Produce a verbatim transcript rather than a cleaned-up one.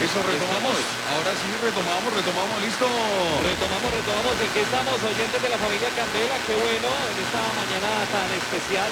Eso, retomamos. Estamos. Ahora sí, retomamos, retomamos, listo. Retomamos, retomamos. ¿En qué estamos? Oyentes de la familia Candela, qué bueno en esta mañana tan especial.